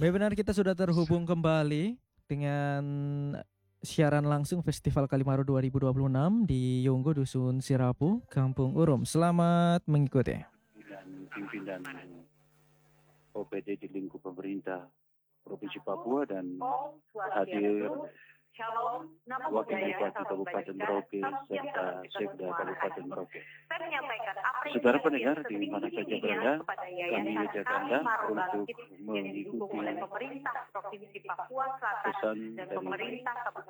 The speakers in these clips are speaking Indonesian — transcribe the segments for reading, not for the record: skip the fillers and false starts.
Baik, benar, kita sudah terhubung kembali dengan siaran langsung Festival Kalimaro 2026 di Yonggo, Dusun Sirapu, Kampung Urum. Selamat mengikuti. Dan pimpinan OPD di lingkup pemerintah Provinsi Papua dan hadir Wakil Bupati Kabupaten Merauke serta Sekda Kabupaten Merauke. Saudara pendengar di mana saja berada, kami ajak Anda untuk mengikuti pesan dari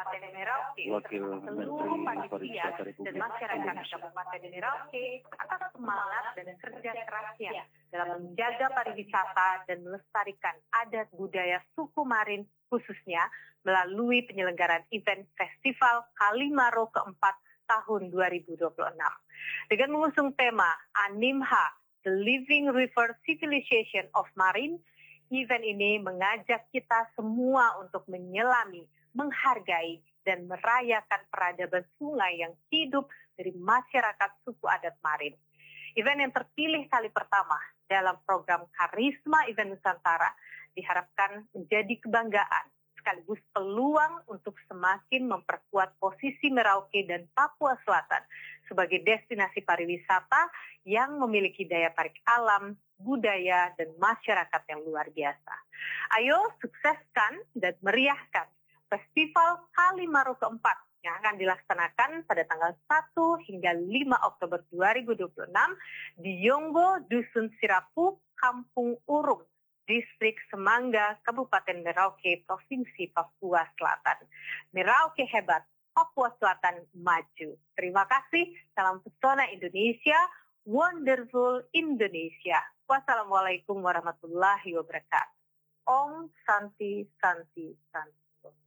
Wakil Menteri Pariwisata Republik Indonesia atas semangat dan kerja kerasnya dalam menjaga pariwisata dan melestarikan adat budaya suku Marin, khususnya melalui penyelenggaraan event Festival Kalimaro keempat tahun 2026. Dengan mengusung tema Animha, The Living River Civilization of Marine, event ini mengajak kita semua untuk menyelami, menghargai, dan merayakan peradaban sungai yang hidup dari masyarakat suku adat Marin. Event yang terpilih kali pertama dalam program Karisma Event Nusantara diharapkan menjadi kebanggaan sekaligus peluang untuk semakin memperkuat posisi Merauke dan Papua Selatan sebagai destinasi pariwisata yang memiliki daya tarik alam, budaya, dan masyarakat yang luar biasa. Ayo sukseskan dan meriahkan Festival Kalimaro keempat yang akan dilaksanakan pada tanggal 1 hingga 5 Oktober 2026 di Yonggo, Dusun Sirapu, Kampung Urum, Distrik Semangga, Kabupaten Merauke, Provinsi Papua Selatan. Merauke hebat, Papua Selatan maju. Terima kasih, salam pesona Indonesia, wonderful Indonesia. Wassalamualaikum warahmatullahi wabarakatuh. Om Santi Santi Santi.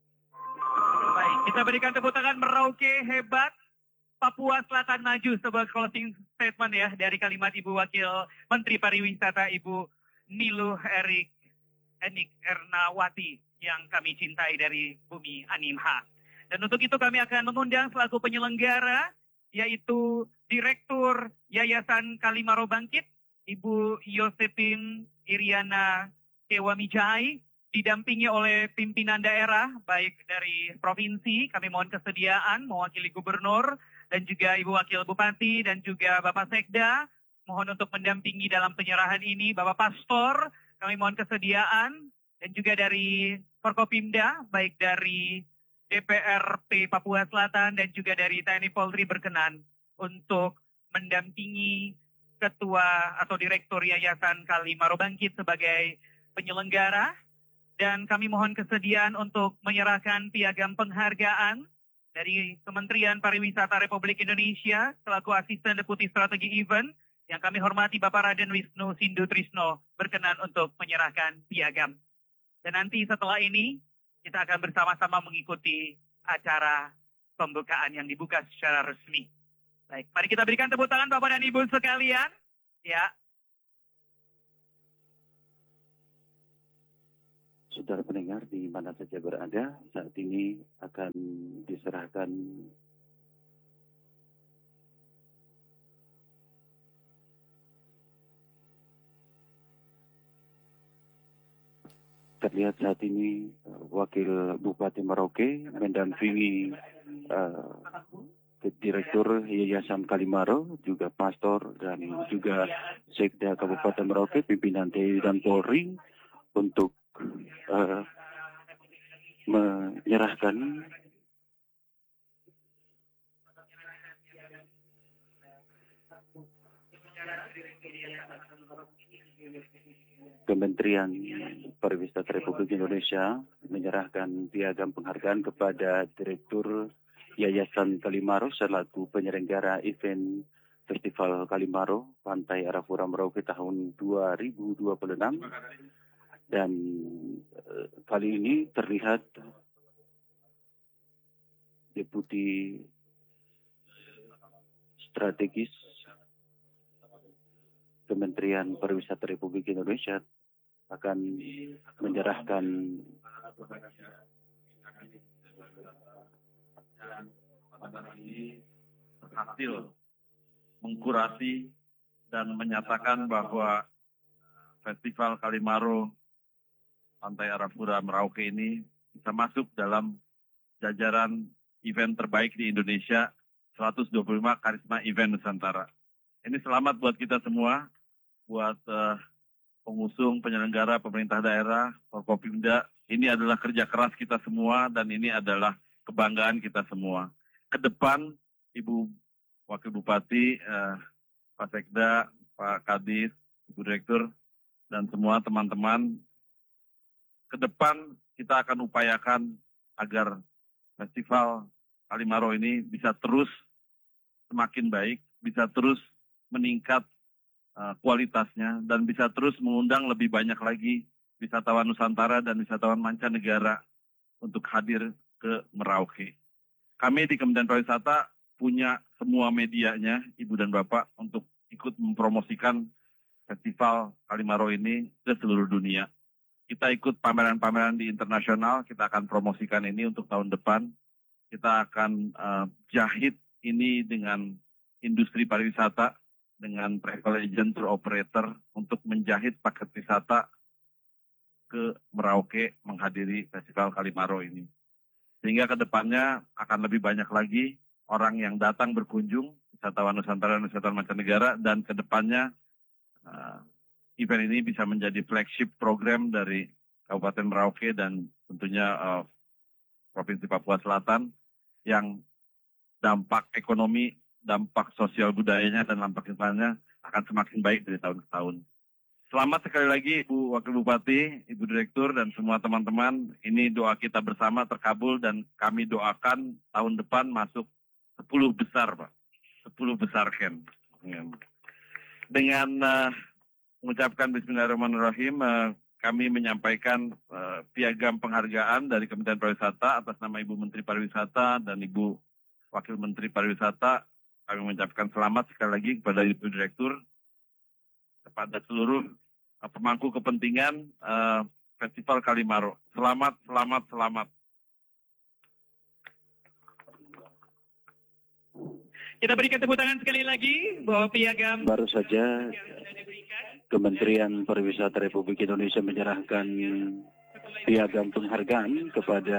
Baik, kita berikan tepuk tangan. Merauke hebat, Papua Selatan maju, sebuah closing statement ya dari kalimat Ibu Wakil Menteri Pariwisata Ibu Niluh Enik Ernawati yang kami cintai dari bumi Animha. Dan untuk itu kami akan mengundang selaku penyelenggara yaitu Direktur Yayasan Kalimaro Bangkit Ibu Yosepin Iriana Kewamijai, didampingi oleh pimpinan daerah, baik dari provinsi, kami mohon kesediaan, mewakili gubernur, dan juga Ibu Wakil Bupati, dan juga Bapak Sekda, mohon untuk mendampingi dalam penyerahan ini, Bapak Pastor, kami mohon kesediaan, dan juga dari Forkopimda, baik dari DPRP Papua Selatan, dan juga dari TNI Polri berkenan untuk mendampingi Ketua atau Direktur Yayasan Kalimaro Bangkit sebagai penyelenggara. Dan kami mohon kesediaan untuk menyerahkan piagam penghargaan dari Kementerian Pariwisata Republik Indonesia selaku Asisten Deputi Strategi Event yang kami hormati Bapak Raden Wisnu Sindu Trisno berkenan untuk menyerahkan piagam. Dan nanti setelah ini kita akan bersama-sama mengikuti acara pembukaan yang dibuka secara resmi. Baik, mari kita berikan tepuk tangan Bapak dan Ibu sekalian. Ya. Saudara pendengar di mana saja berada, saat ini akan diserahkan terlihat saat ini Wakil Bupati Merauke mendampingi Direktur Yayasan Kalimaro, juga Pastor dan juga Sekda Kabupaten Merauke, pimpinan TNI dan Polri untuk menyerahkan Kementerian Pariwisata Republik Indonesia menyerahkan piagam penghargaan kepada Direktur Yayasan Kalimaro selaku penyelenggara event Festival Kalimaro Pantai Arafura Merauke tahun 2026. Dan kali ini terlihat Deputi Strategis Kementerian Pariwisata Republik Indonesia akan menyerahkan berhasil mengkurasi dan menyatakan bahwa Festival Kalimaro Pantai Arafura Merauke ini bisa masuk dalam jajaran event terbaik di Indonesia 125 Karisma Event Nusantara. Ini selamat buat kita semua, buat pengusung, penyelenggara, pemerintah daerah, Forkopimda. Ini adalah kerja keras kita semua dan ini adalah kebanggaan kita semua. Ke depan, Ibu Wakil Bupati, Pak Sekda, Pak Kadis, Ibu Direktur, dan semua teman-teman, ke depan kita akan upayakan agar Festival Kalimaro ini bisa terus semakin baik, bisa terus meningkat kualitasnya, dan bisa terus mengundang lebih banyak lagi wisatawan Nusantara dan wisatawan mancanegara untuk hadir ke Merauke. Kami di Kementerian Pariwisata punya semua medianya, Ibu dan Bapak, untuk ikut mempromosikan Festival Kalimaro ini ke seluruh dunia. Kita ikut pameran-pameran di internasional, kita akan promosikan ini untuk tahun depan. Kita akan jahit ini dengan industri pariwisata, dengan travel agent, tour operator, untuk menjahit paket wisata ke Merauke menghadiri Festival Kalimaro ini. Sehingga ke depannya akan lebih banyak lagi orang yang datang berkunjung, wisatawan Nusantara dan wisatawan mancanegara, dan ke depannya event ini bisa menjadi flagship program dari Kabupaten Merauke dan tentunya Provinsi Papua Selatan yang dampak ekonomi, dampak sosial budayanya, dan dampak lingkungannya akan semakin baik dari tahun ke tahun. Selamat sekali lagi Ibu Wakil Bupati, Ibu Direktur, dan semua teman-teman. Ini doa kita bersama terkabul dan kami doakan tahun depan masuk 10 besar, Pak. 10 besar Ken. Dengan mengucapkan Bismillahirrahmanirrahim, kami menyampaikan piagam penghargaan dari Kementerian Pariwisata atas nama Ibu Menteri Pariwisata dan Ibu Wakil Menteri Pariwisata. Kami mengucapkan selamat sekali lagi kepada Ibu Direktur, kepada seluruh pemangku kepentingan Festival Kalimaro. Selamat, selamat, selamat. Kita berikan tepuk tangan sekali lagi bahwa piagam Baru saja Kementerian Pariwisata Republik Indonesia menyerahkan piagam penghargaan kepada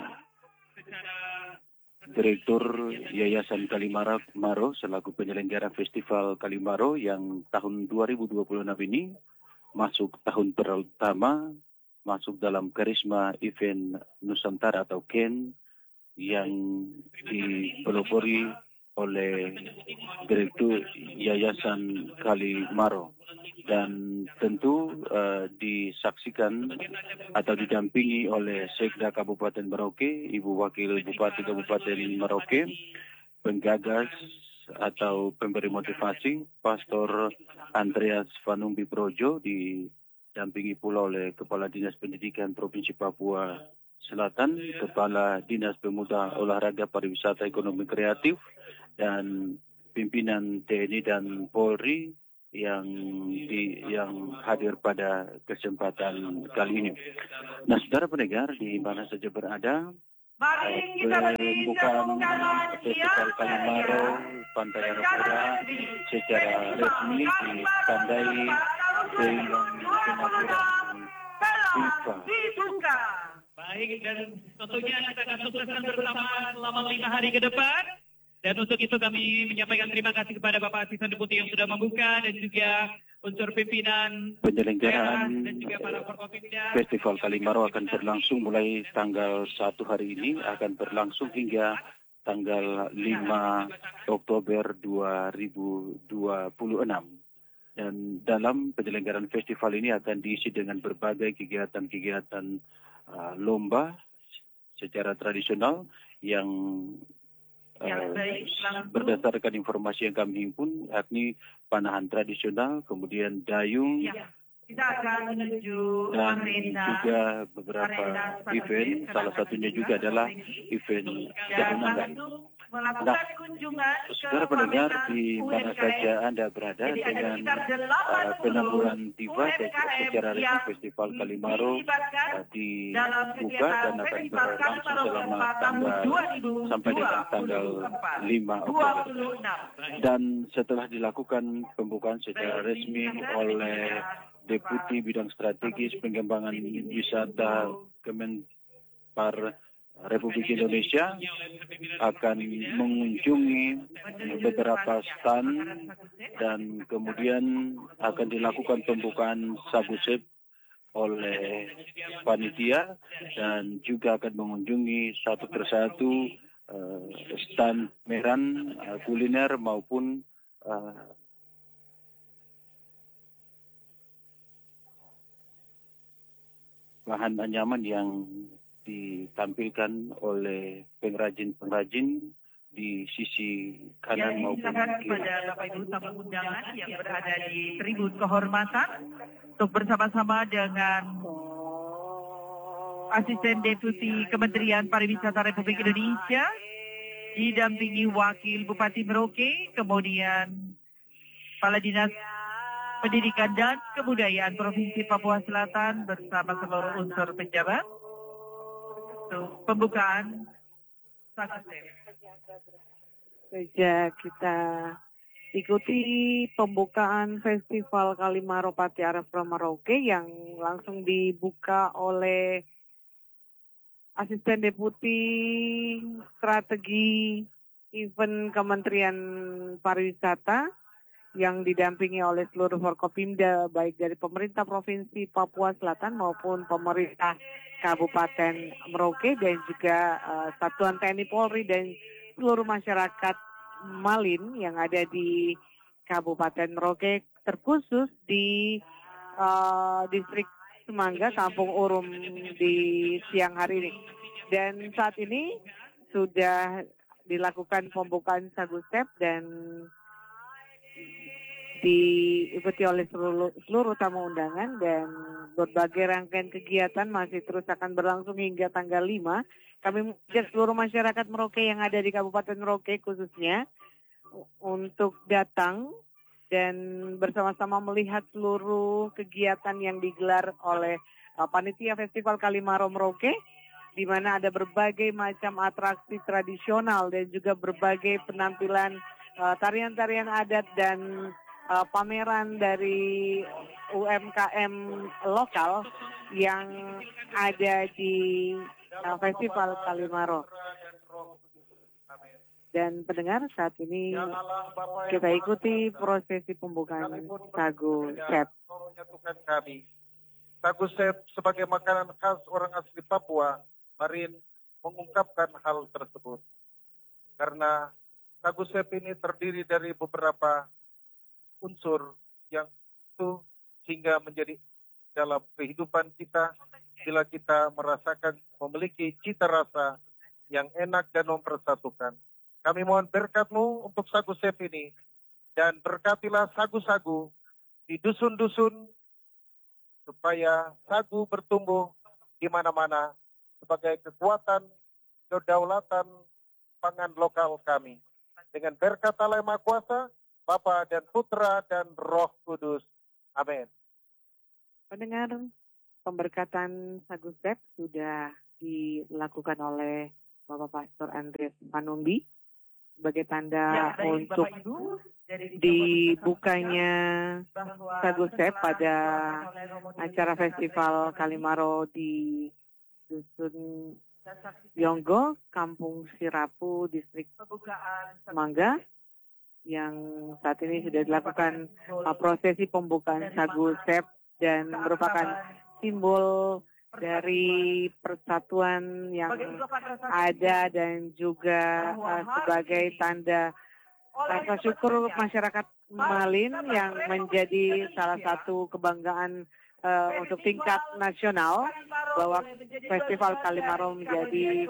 Direktur Yayasan Kalimaro selaku penyelenggara Festival Kalimaro yang tahun 2026 ini masuk tahun pertama, masuk dalam Karisma Event Nusantara atau KEN yang dipelopori oleh Direktur Yayasan Kalimaro, dan tentu disaksikan atau didampingi oleh Sekda Kabupaten Merauke, Ibu Wakil Bupati Kabupaten Merauke, penggagas atau pemberi motivasi Pastor Andreas Vanumbi Projo, didampingi pula oleh Kepala Dinas Pendidikan Provinsi Papua Selatan, Kepala Dinas Pemuda Olahraga Pariwisata Ekonomi Kreatif, dan pimpinan TNI dan Polri yang hadir pada kesempatan kali ini. Nah, saudara pendengar di mana saja berada, pembukaan Festival Kalimaro Pantai Arafura secara resmi ditandai dengan pengaturan FIFA. Baik, dan tentunya kita akan sukseskan bersama selama 5 hari ke depan. Dan untuk itu kami menyampaikan terima kasih kepada Bapak Asisten Deputi yang sudah membuka, dan juga unsur pimpinan penyelenggaraan dan juga para Forkopimda. Festival Kalimaro akan berlangsung mulai tanggal 1 hari ini, akan berlangsung hingga tanggal 5 Oktober 2026. Dan dalam penyelenggaraan festival ini akan diisi dengan berbagai kegiatan-kegiatan lomba secara tradisional yang berdasarkan informasi yang kami himpun, yakni panahan tradisional, kemudian dayung, kita akan menuju dan juga beberapa event. Salah satunya juga adalah event Jahanam. Nah, saudara pendengar di mana saja Anda berada, dengan penampilan tiba secara resmi Festival Kalimaro dibuka dan akan berlangsung selama sampai dengan tanggal 5 Oktober. Dan setelah dilakukan pembukaan secara resmi oleh Deputi Bidang Strategis Pengembangan Wisata Kemenpar Republik Indonesia akan mengunjungi beberapa stand dan kemudian akan dilakukan pembukaan Sagusep oleh panitia dan juga akan mengunjungi satu persatu stand pameran kuliner maupun bahan anyaman yang ditampilkan oleh pengrajin-pengrajin di sisi kanan maupun kiri. Pada Bapak Ibu tamu undangan yang berada di tribun kehormatan untuk bersama-sama dengan Asisten Deputi Kementerian Pariwisata Republik Indonesia didampingi Wakil Bupati Merauke, kemudian Kepala Dinas Pendidikan dan Kebudayaan Provinsi Papua Selatan bersama seluruh unsur penjabat. Untuk pembukaan Sagusep. Saja kita ikuti pembukaan Festival Kalimaro Patiara Pura Merauke yang langsung dibuka oleh Asisten Deputi Strategi Event Kementerian Pariwisata yang didampingi oleh seluruh Forkopimda baik dari pemerintah Provinsi Papua Selatan maupun pemerintah Kabupaten Merauke dan juga Satuan TNI Polri dan seluruh masyarakat Malin yang ada di Kabupaten Merauke, terkhusus di distrik Semangga, Kampung Urum di siang hari ini. Dan saat ini sudah dilakukan pembukaan Sagusep dan diikuti oleh seluruh tamu undangan dan berbagai rangkaian kegiatan masih terus akan berlangsung hingga tanggal 5. Kami mengajak seluruh masyarakat Merauke yang ada di Kabupaten Merauke khususnya untuk datang dan bersama-sama melihat seluruh kegiatan yang digelar oleh Panitia Festival Kalimaro Merauke, di mana ada berbagai macam atraksi tradisional dan juga berbagai penampilan tarian-tarian adat dan pameran dari UMKM lokal yang ada di Festival Kalimaro. Dan pendengar, saat ini kita ikuti prosesi pembukaan Sagusep. Sagusep sebagai makanan khas orang asli Papua, Marin mengungkapkan hal tersebut. Karena Sagusep ini terdiri dari beberapa unsur yang itu sehingga menjadi dalam kehidupan kita bila kita merasakan memiliki cita rasa yang enak dan mempersatukan. Kami mohon berkat-Mu untuk Sagusep ini dan berkatilah sagu-sagu di dusun-dusun supaya sagu bertumbuh di mana-mana sebagai kekuatan kedaulatan pangan lokal kami. Dengan berkat Allah Yang Maha Kuasa, Bapa dan Putra dan Roh Kudus. Amin. Pendengar, pemberkatan Sagusep sudah dilakukan oleh Bapak Pastor Andreas Panumbi sebagai tanda untuk dibukanya Sagusep pada acara Festival Kalimaro di Dusun Yonggo, Kampung Sirapu, Distrik Semangga, yang saat ini sudah dilakukan prosesi pembukaan Sagusep dan merupakan simbol dari persatuan yang ada dan juga sebagai tanda rasa syukur masyarakat Malin yang menjadi salah satu kebanggaan untuk tingkat nasional bahwa Festival Kalimaro menjadi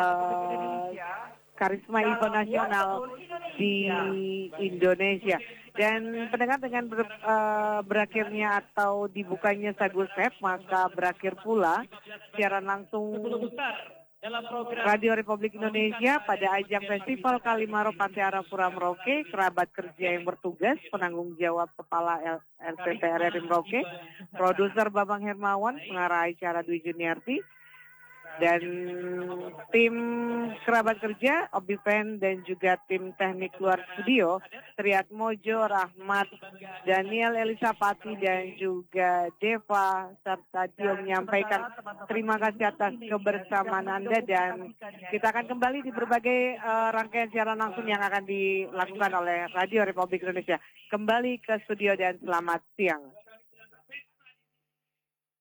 karisma event nasional di Indonesia. Dan pendengar, dengan berakhirnya atau dibukanya Sagusep, maka berakhir pula siaran langsung Radio Republik Indonesia pada ajang Festival Kalimaro Patiara Pura Merauke. Kerabat kerja yang bertugas, penanggung jawab Kepala LPP RRI Merauke, Produser Babang Hermawan, pengarah acara Dwi Juniarti, Dan tim kerabat kerja, Obiven dan juga tim teknik luar studio, Triat Mojo, Rahmat, Daniel Elisapati dan juga Deva serta Dio menyampaikan terima kasih atas kebersamaan Anda, dan kita akan kembali di berbagai rangkaian siaran langsung yang akan dilakukan oleh Radio Republik Indonesia. Kembali ke studio dan selamat siang.